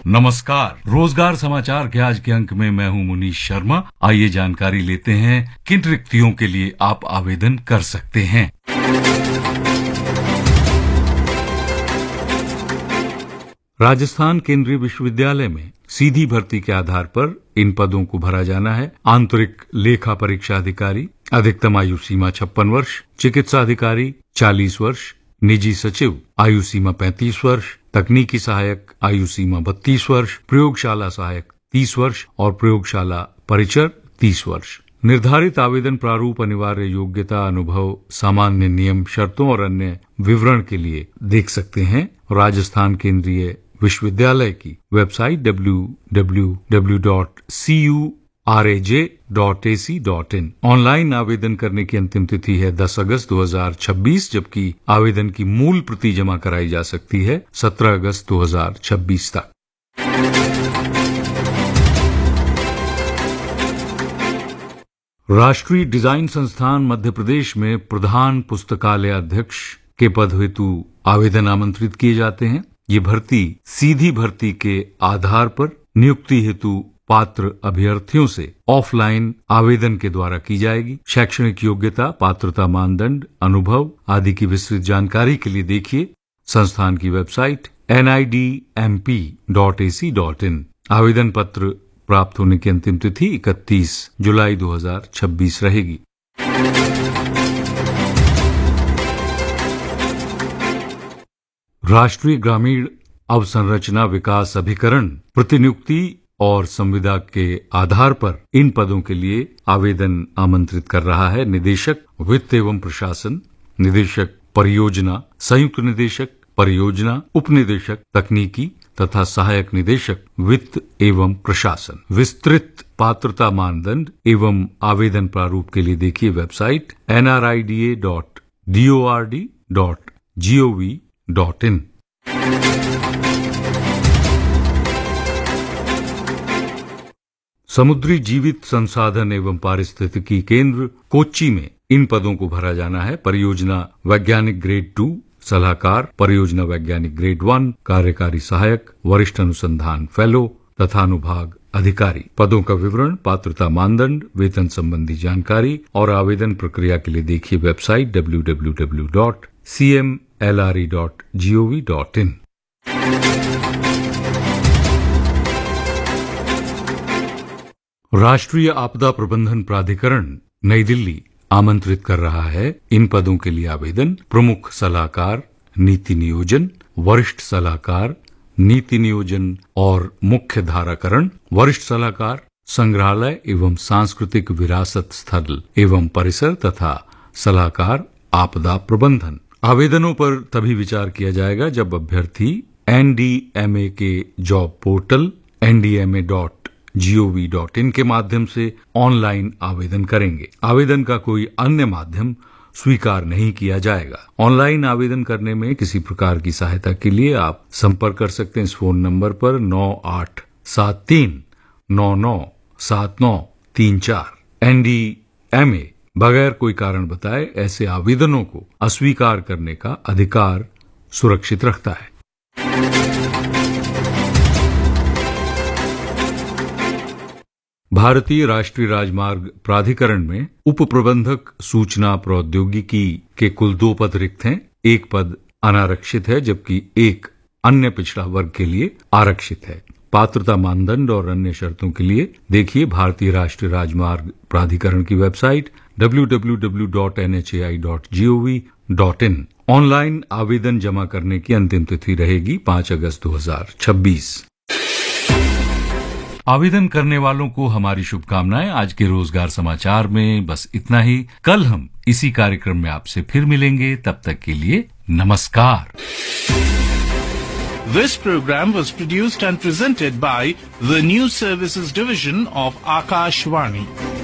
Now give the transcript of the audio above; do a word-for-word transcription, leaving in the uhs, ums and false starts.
नमस्कार। रोजगार समाचार के आज के अंक में मैं हूं मुनीश शर्मा। आइए जानकारी लेते हैं किन रिक्तियों के लिए आप आवेदन कर सकते हैं। राजस्थान केंद्रीय विश्वविद्यालय में सीधी भर्ती के आधार पर इन पदों को भरा जाना है। आंतरिक लेखा परीक्षा अधिकारी, अधिकतम आयु सीमा छप्पन वर्ष, चिकित्सा अधिकारी चालीस वर्ष, निजी सचिव आयु सीमा पैंतीस वर्ष, तकनीकी सहायक आयु सीमा बत्तीस वर्ष, प्रयोगशाला सहायक तीस वर्ष और प्रयोगशाला परिचर तीस वर्ष। निर्धारित आवेदन प्रारूप अनिवार्य योग्यता, अनुभव, सामान्य नियम, शर्तों और अन्य विवरण के लिए देख सकते हैं राजस्थान केंद्रीय विश्वविद्यालय की website W W W dot C you R A J dot A C dot in. Online आवेदन करने की अंतिम तिथि है दस अगस्त दो हजार छब्बीस, जबकि आवेदन की मूल प्रति जमा कराई जा सकती है सत्रह अगस्त दो हजार छब्बीस तक। राष्ट्रीय डिजाइन संस्थान मध्य प्रदेश में प्रधान पुस्तकालय अध्यक्ष के पद हेतु आवेदन आमंत्रित किए जाते हैं। ये भर्ती सीधी भर्ती के आधार पर नियुक्ति हेतु पात्र अभ्यर्थियों से ऑफलाइन आवेदन के द्वारा की जाएगी। शैक्षणिक योग्यता, पात्रता मानदंड, अनुभव आदि की विस्तृत जानकारी के लिए देखिए संस्थान की website N I D M P dot A C dot in. आवेदन पत्र प्राप्त होने की अंतिम तिथि इकतीस जुलाई दो हजार छब्बीस रहेगी। राष्ट्रीय ग्रामीण अवसंरचना विकास अभिकरण प्रतिनियुक्ति और संविदा के आधार पर इन पदों के लिए आवेदन आमंत्रित कर रहा है। निदेशक वित्त एवं प्रशासन, निदेशक परियोजना, संयुक्त निदेशक परियोजना, उप निदेशक तकनीकी तथा सहायक निदेशक वित्त एवं प्रशासन। विस्तृत पात्रता मानदंड एवं आवेदन प्रारूप के लिए देखिए website N R I D A dot D O R D dot G O V dot in. समुद्री जीवित संसाधन एवं पारिस्थितिकी केंद्र कोच्चि में इन पदों को भरा जाना है। परियोजना वैज्ञानिक ग्रेड टू, सलाहकार, परियोजना वैज्ञानिक ग्रेड वन, कार्यकारी सहायक, वरिष्ठ अनुसंधान फेलो तथा अनुभाग अधिकारी। पदों का विवरण, पात्रता मानदंड, वेतन संबंधी जानकारी और आवेदन प्रक्रिया के लिए देखिए website W W W dot C M L R E dot G O V dot in. राष्ट्रीय आपदा प्रबंधन प्राधिकरण नई दिल्ली आमंत्रित कर रहा है इन पदों के लिए आवेदन। प्रमुख सलाहकार नीति नियोजन, वरिष्ठ सलाहकार नीति नियोजन और मुख्य धाराकरण, वरिष्ठ सलाहकार संग्रहालय एवं सांस्कृतिक विरासत स्थल एवं परिसर तथा सलाहकार आपदा प्रबंधन। आवेदनों पर तभी विचार किया जाएगा जब अभ्यर्थी एन डी एम ए के job portal N D M A dot G O V dot in के माध्यम से ऑनलाइन आवेदन करेंगे। आवेदन का कोई अन्य माध्यम स्वीकार नहीं किया जाएगा। ऑनलाइन आवेदन करने में किसी प्रकार की सहायता के लिए आप संपर्क कर सकते हैं इस फोन नंबर पर नौ आठ सात तीन नौ नौ सात नौ तीन चार। एन डी एम ए बगैर कोई कारण बताए ऐसे आवेदनों को अस्वीकार करने का अधिकार सुरक्षित रखता है। भारतीय राष्ट्रीय राजमार्ग प्राधिकरण में उप प्रबंधक सूचना प्रौद्योगिकी के कुल दो पद रिक्त हैं। एक पद अनारक्षित है जबकि एक अन्य पिछड़ा वर्ग के लिए आरक्षित है। पात्रता मानदंड और अन्य शर्तों के लिए देखिए भारतीय राष्ट्रीय राजमार्ग प्राधिकरण की website W W W dot N H A I dot G O V dot in. Online आवेदन जमा करने की अंतिम तिथि रहेगी पांच अगस्त दो हजार छब्बीस। आवेदन करने वालों को हमारी शुभकामनाएं। आज के रोजगार समाचार में बस इतना ही। कल हम इसी कार्यक्रम में आपसे फिर मिलेंगे। तब तक के लिए नमस्कार। This program was produced and presented by the News Services Division of Akashvani.